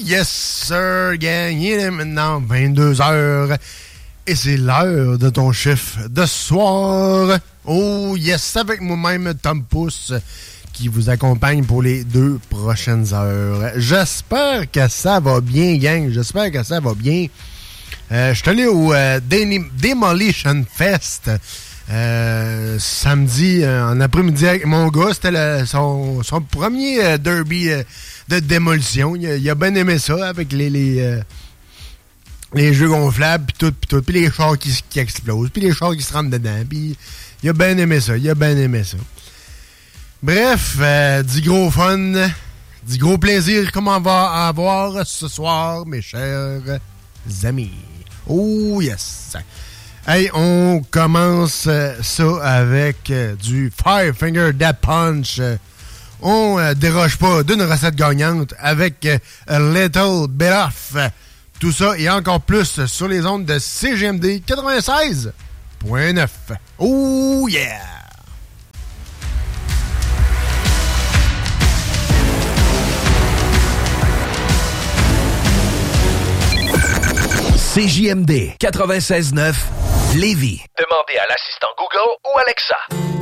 yes, sir, gang. Il est maintenant 22h. Et c'est l'heure de ton chiffre de soir. Oh, yes, avec moi-même, Tom Pouce, qui vous accompagne pour les 2 prochaines heures. J'espère que ça va bien, gang. J'espère que ça va bien. Je suis allé au Demolition Fest samedi en après-midi avec mon gars. C'était son premier derby de démolition. Il a bien aimé ça avec les jeux gonflables puis tout. Puis les chars qui explosent. Puis les chars qui se rentrent dedans. Puis il a bien aimé ça. Bref, du gros fun, du gros plaisir comme on va avoir ce soir, mes chers amis. Oh yes! Hey, on commence ça avec du Five Finger Death Punch. On déroge pas d'une recette gagnante avec A Little Bit Off. Tout ça et encore plus sur les ondes de CGMD 96.9. Oh yeah! CJMD 96.9 Lévis. Demandez à l'assistant Google ou Alexa.